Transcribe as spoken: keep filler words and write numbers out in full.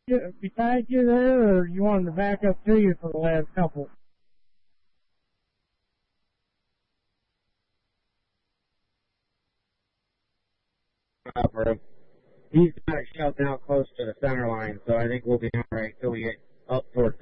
you, beside you there, or you want him to back up to you for the last couple? Uh, for him. He's got it shoved out close to the center line, so I think we'll be all right till we get up towards